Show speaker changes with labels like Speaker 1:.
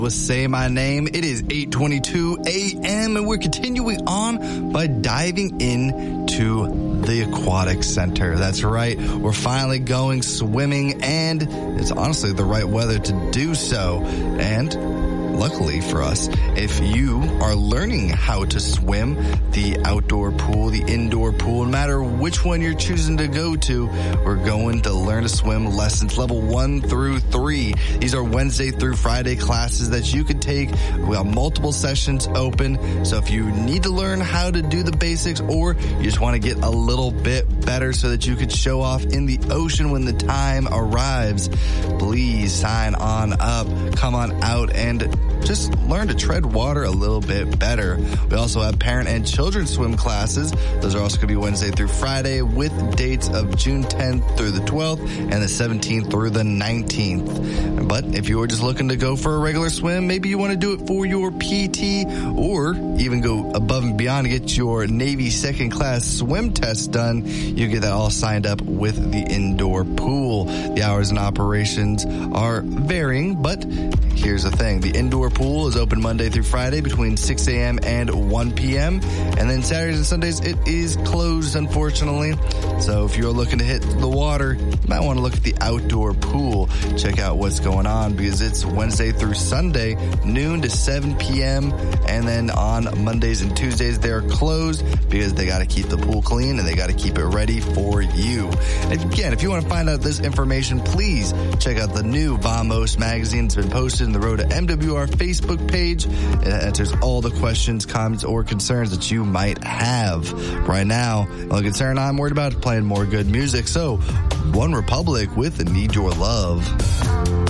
Speaker 1: With Say My Name. It is 8:22 a.m. and we're continuing on by diving into the Aquatic Center. That's right. We're finally going swimming, and it's honestly the right weather to do so. And luckily for us, if you are learning how to swim, the outdoor pool, the indoor pool, no matter which one you're choosing to go to, we're going to learn to swim lessons level 1 through 3. These are Wednesday through Friday classes that you can take. We have multiple sessions open. So if you need to learn how to do the basics, or you just want to get a little bit better so that you could show off in the ocean when the time arrives, please sign on up. Come on out and just learn to tread water a little bit better. We also have parent and children swim classes. Those are also going to be Wednesday through Friday with dates of June 10th through the 12th and the 17th through the 19th. But if you were just looking to go for a regular swim, maybe you want to do it for your PT or even go above and beyond to get your Navy second class swim test done, you get that all signed up with the indoor pool. The hours and operations are varying, but here's the thing. The indoor pool is open Monday through Friday between 6 a.m. and 1 p.m. And then Saturdays and Sundays, it is closed, unfortunately. So if you're looking to hit the water, you might want to look at the outdoor pool. Check out what's going on, because it's Wednesday through Sunday, noon to 7 p.m. And then on Mondays and Tuesdays, they're closed because they got to keep the pool clean and they got to keep it ready for you. And again, if you want to find out this information, please check out the new Vamos magazine. It's been posted in the Road to MWR Facebook page. It answers all the questions, comments, or concerns that you might have. Right now, the only concern I'm worried about is playing more good music. So, One Republic with Need Your Love.